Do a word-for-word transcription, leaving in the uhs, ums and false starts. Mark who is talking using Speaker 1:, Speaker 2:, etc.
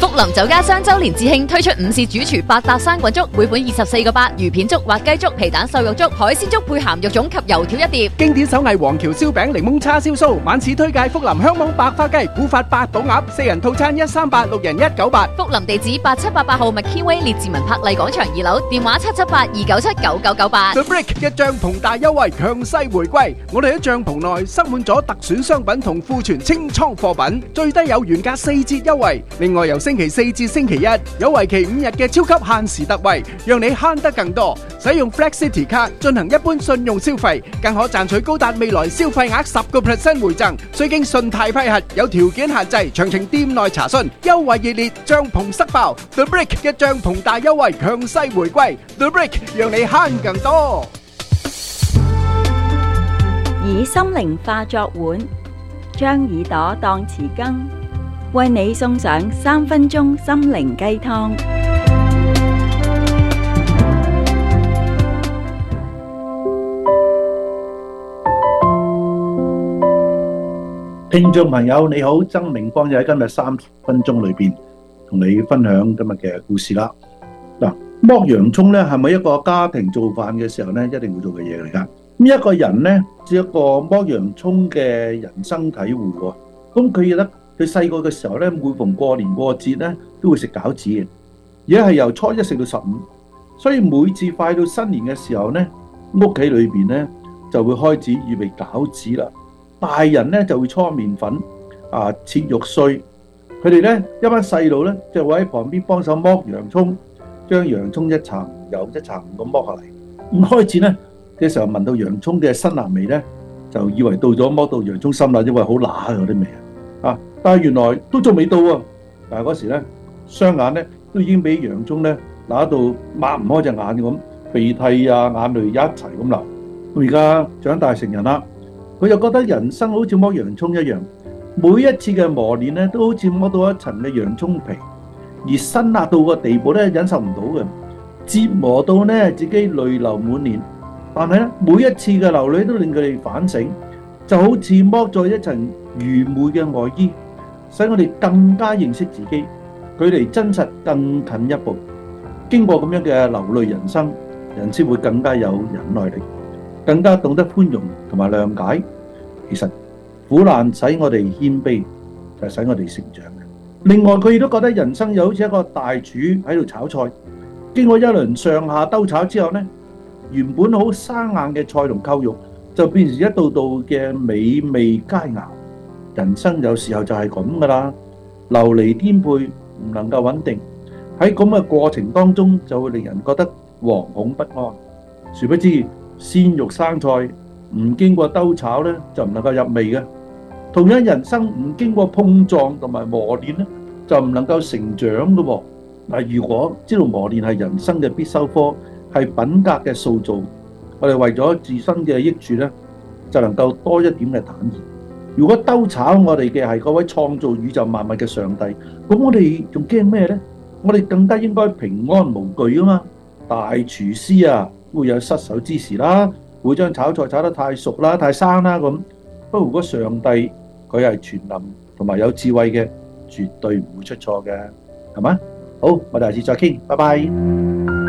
Speaker 1: 林酒家雙周年致慶推出五士主廚八搭生滾粥，每款二十四個八，魚片粥或雞粥、皮蛋瘦肉粥、海鮮粥配鹹肉粽及油條一碟。
Speaker 2: 經典手藝黃橋燒餅、檸檬叉燒酥，晚市推介福林香網百花雞、古法八寶鴨，四人套餐一三八，六人一九八。
Speaker 1: 福林地址八七八八號 McKinway 列治文柏麗廣場二樓，電話七七八二九七九九九八。
Speaker 2: The Brick 嘅帳篷大優惠強勢回歸，我哋喺帳篷內塞滿咗特選商品同庫存清倉貨品，最低有原價四折優惠。另外由星期四至星期一有為期五日嘅超級限時特惠，讓你慳得更多。使用 Flex City 卡進行一般信用消費，更可賺取高達未來消費額十個 percent 回贈，需經信貸批核，有條件限制，詳情店內查詢。優惠熱烈，帳篷塞爆 The Brick 嘅帳篷大優惠強勢回歸 The Brick 讓你慳更多。
Speaker 3: 以心靈化作碗，將耳朵當匙羹，為你送上三分鐘心靈雞湯。
Speaker 4: 聽眾朋友你好，曾明光就喺今日三分鐘裏邊同你分享今日嘅故事啦。嗱，剝洋蔥咧係咪一個家庭做飯嘅時候咧一定會做嘅嘢嚟噶？咁一個人咧，只一個剝洋蔥嘅人生體會喎。咁佢記得佢細個嘅時候咧，每逢過年過節咧都會食餃子嘅，而家係由初一食到十五，所以每次快到新年嘅時候咧，屋企裏邊咧就會開始預備餃子啦。大人咧就會搓麵粉，啊切肉碎，佢哋咧一班細路咧就會喺旁邊幫手剝洋蔥，將洋蔥一層又一層咁剝下嚟。咁開始咧嘅時候聞到洋蔥嘅辛辣味咧，就以為到咗剝到洋蔥心啦，因為好辣嗰啲味啊！但係原來都仲未到喎。但係嗰時咧雙眼咧都已經俾洋蔥咧辣到擘唔開隻眼咁，鼻涕啊眼淚一齊咁流。咁而家長大成人啦。佢就覺得人生好似剝洋蔥一樣，每一次嘅磨練咧，都好似剝到一層嘅洋蔥皮，而辛辣到個地步咧，忍受唔到嘅，折磨到咧自己淚流滿面。但係咧，每一次嘅流淚都令佢哋反省，就好似剝咗一層愚昧嘅外衣，使我哋更加認識自己，距離真實更近一步。經過咁樣嘅流淚人生，人先會更加有忍耐力，更加懂得寬容同埋諒解。其實苦難使我哋謙卑，就係使我哋成長嘅。另外佢亦都覺得人生又好似一個大廚喺度炒菜，經過一輪上下兜炒之後呢，原本好生硬嘅菜同扣肉就變成一道道嘅美味佳肴。人生有時候就係咁噶啦，流離顛沛，唔能夠穩定，喺咁嘅過程當中就會令人覺得惶恐不安。殊不知鮮肉生菜唔經過兜炒咧，就唔能夠入味嘅。同樣人生唔經過碰撞同埋磨練咧，就唔能夠成長嘅喎。嗱，如果知道磨練係人生嘅必修科，係品格嘅塑造，我哋為咗自身嘅益處咧，就能夠多一點嘅坦然。如果兜炒我哋嘅係嗰位創造宇宙萬物嘅上帝，咁我哋仲驚咩咧？我哋更加應該平安無懼啊嘛！大廚師啊，會有失手之時啦，會將炒菜炒得太熟啦、太生啦咁。不過如果上帝佢係全能同埋有智慧嘅，絕對唔會出錯嘅，係嘛？好，我哋下次再傾，拜拜。